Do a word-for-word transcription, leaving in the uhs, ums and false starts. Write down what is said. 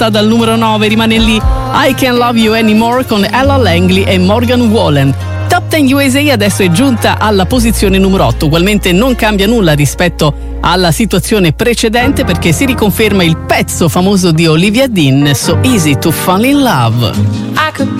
scatta dal numero nove, rimane lì I Can't Love You Anymore con Ella Langley e Morgan Wallen. Top dieci U S A adesso è giunta alla posizione numero otto, ugualmente non cambia nulla rispetto alla situazione precedente perché si riconferma il pezzo famoso di Olivia Dean, So Easy to Fall in Love. I could